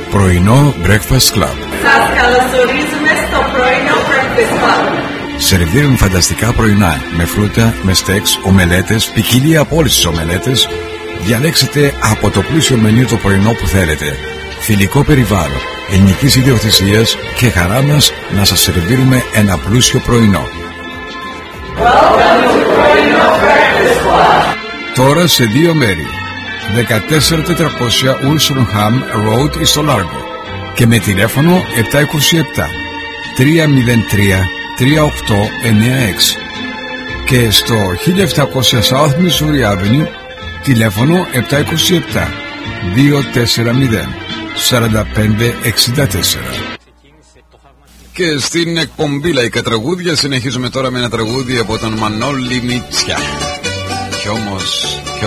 Πρωινό Breakfast Club. Σας καλωσορίζουμε στο πρωινό Breakfast Club. Σερβίρουν φανταστικά πρωινά με φρούτα, με στέξ, ομελέτες, ποικιλία από όλες τις ομελέτες. Διαλέξτε από το πλούσιο μενю το πρωινό που θέλετε. Φιλικό περιβάλλον, ελληνικής ιδιοκτησίας και χαρά μας να σας σερβίρουμε ένα πλούσιο πρωινό. Welcome to πρωινό Breakfast Club. Τώρα σε δύο μέρη. 14400 Ulsonham Road στο Λάργο και με τηλέφωνο 727 303 3896 και στο 1700 South Missouri Avenue τηλέφωνο 727 240 4564. Και στην εκπομπή Λαϊκά Τραγούδια συνεχίζουμε τώρα με ένα τραγούδι από τον Μανώλη Μητσιά. Κι όμως